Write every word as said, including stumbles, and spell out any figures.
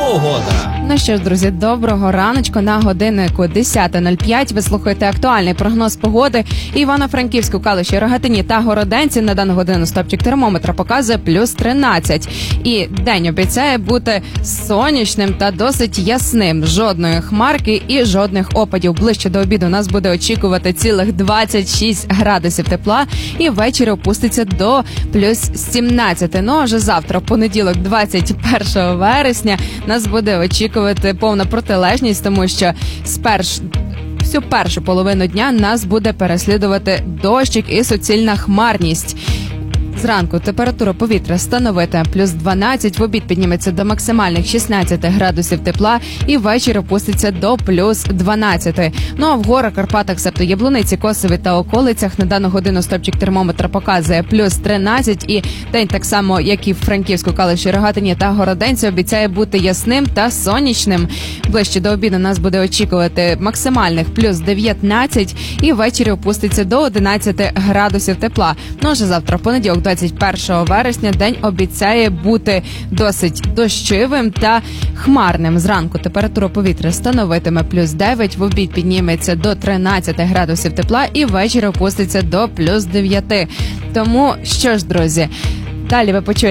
погода. Ну що ж, друзі, доброго раночку. На годиннику десята нуль п'ять. Ви слухаєте актуальний прогноз погоди. Івано-Франківську, Калуші, Рогатині та Городенці на дану годину стопчик термометра показує плюс тринадцять. І день обіцяє бути сонячним та досить ясним. Жодної хмарки і жодних опадів. Ближче до обіду нас буде очікувати цілих двадцять шість градусів тепла і ввечері опуститься до плюс сімнадцять. Ну а вже завтра, в понеділок, двадцять першого вересня, нас буде очікувати повна протилежність, тому що сперш всю першу половину дня нас буде переслідувати дощик і суцільна хмарність. Зранку температура повітря становитиме плюс дванадцять, в обід підніметься до максимальних шістнадцять градусів тепла і ввечері опуститься до плюс дванадцять. Ну а в горах, Карпатах, себто Яблуниці, Косові та околицях на дану годину стопчик термометра показує плюс тринадцять, і день так само, як і в Франківську, Калуші, Рогатині та Городенці, обіцяє бути ясним та сонячним. Ближче до обіду нас буде очікувати максимальних плюс дев'ятнадцять і ввечері опуститься до одинадцять градусів тепла. Ну а вже завтра, в понеділок, двадцять першого вересня, день обіцяє бути досить дощовим та хмарним. Зранку температура повітря становитиме плюс дев'ять, в обід підніметься до тринадцять градусів тепла і ввечері опуститься до плюс дев'ять. Тому що ж, друзі, далі ви почуєте